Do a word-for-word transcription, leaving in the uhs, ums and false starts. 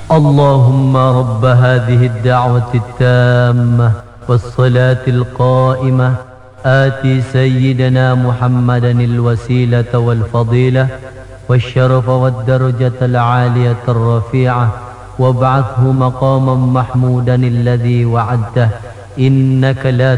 اللهم رب هذه الدعوة التامة والصلاة القائمة آتي سيدنا محمدا الوسيلة والفضيلة والشرف والدرجة العالية الرفيعة وابعثه مقاما محمودا الذي وعدته إنك لا